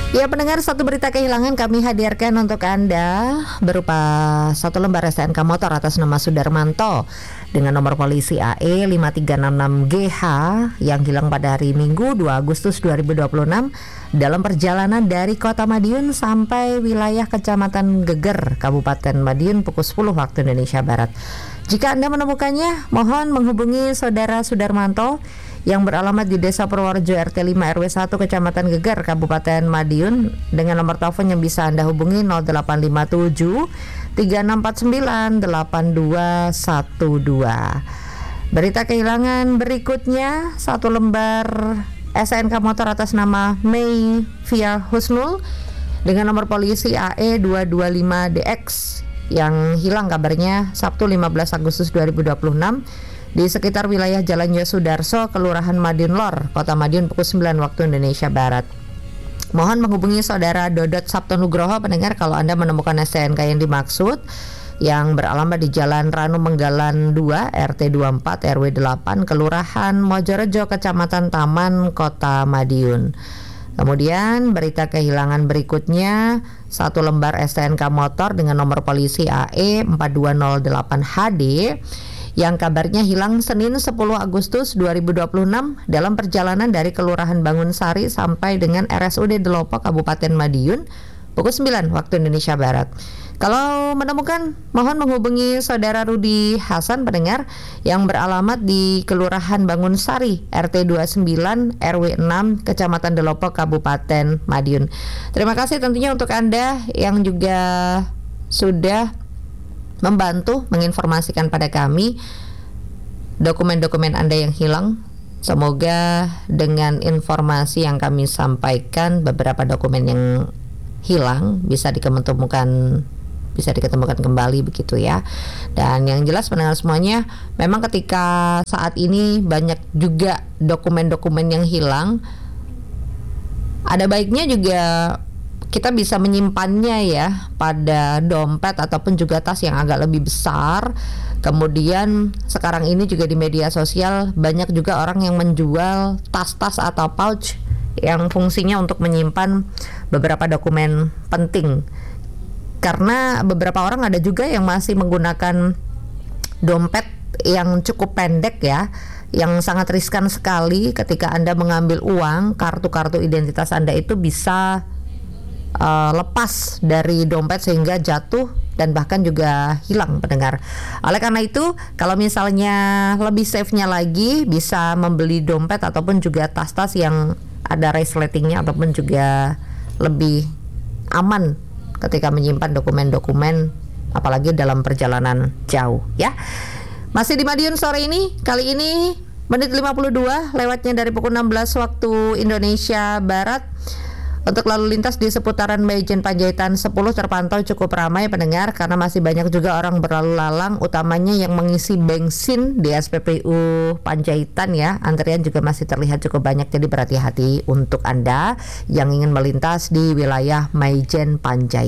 Ya pendengar, satu berita kehilangan kami hadirkan untuk Anda berupa satu lembar STNK motor atas nama Sudarmanto dengan nomor polisi AE 5366GH yang hilang pada hari Minggu 2 Agustus 2026 dalam perjalanan dari Kota Madiun sampai wilayah Kecamatan Geger, Kabupaten Madiun pukul 10 waktu Indonesia Barat. Jika Anda menemukannya, mohon menghubungi Saudara Sudarmanto yang beralamat di Desa Purworejo RT 5 RW 1 Kecamatan Geger, Kabupaten Madiun dengan nomor telepon yang bisa Anda hubungi 0857 3649 8212. Berita kehilangan berikutnya, satu lembar SNK motor atas nama Mei Fia Husnul dengan nomor polisi AE 225DX yang hilang kabarnya Sabtu 15 Agustus 2026 di sekitar wilayah Jalan Yosudarso, Kelurahan Madiun Lor, Kota Madiun pukul 9 waktu Indonesia Barat. Mohon menghubungi Saudara Dodot Sabto Nugroho pendengar kalau Anda menemukan STNK yang dimaksud yang beralamat di Jalan Ranu Menggalan 2 RT 24 RW 8 Kelurahan Mojorejo, Kecamatan Taman, Kota Madiun. Kemudian berita kehilangan berikutnya, satu lembar STNK motor dengan nomor polisi AE 4208HD yang kabarnya hilang Senin 10 Agustus 2026 dalam perjalanan dari Kelurahan Bangunsari sampai dengan RSUD Delopo Kabupaten Madiun pukul 9 waktu Indonesia Barat. Kalau menemukan, mohon menghubungi Saudara Rudi Hasan pendengar yang beralamat di Kelurahan Bangunsari RT 29 RW 6 Kecamatan Delopo Kabupaten Madiun. Terima kasih tentunya untuk Anda yang juga sudah membantu menginformasikan pada kami dokumen-dokumen Anda yang hilang. Semoga dengan informasi yang kami sampaikan, beberapa dokumen yang hilang bisa diketemukan kembali begitu ya. Dan yang jelas pendengar semuanya, memang ketika saat ini banyak juga dokumen-dokumen yang hilang, ada baiknya juga kita bisa menyimpannya ya pada dompet ataupun juga tas yang agak lebih besar. Kemudian sekarang ini juga di media sosial banyak juga orang yang menjual tas-tas atau pouch yang fungsinya untuk menyimpan beberapa dokumen penting. Karena beberapa orang ada juga yang masih menggunakan dompet yang cukup pendek ya, yang sangat riskan sekali ketika Anda mengambil uang, kartu-kartu identitas Anda itu bisa lepas dari dompet sehingga jatuh dan bahkan juga hilang pendengar. Oleh karena itu, kalau misalnya lebih safe-nya lagi, bisa membeli dompet ataupun juga tas-tas yang ada resletingnya ataupun juga lebih aman ketika menyimpan dokumen-dokumen apalagi dalam perjalanan jauh ya. Masih di Madiun sore ini, kali ini menit 52 lewatnya dari pukul 16 waktu Indonesia Barat. Untuk lalu lintas di seputaran Maijen Panjaitan 10 terpantau cukup ramai pendengar karena masih banyak juga orang berlalu lalang, utamanya yang mengisi bensin di SPBU Panjaitan ya. Antrian juga masih terlihat cukup banyak, jadi berhati-hati untuk Anda yang ingin melintas di wilayah Maijen Panjaitan.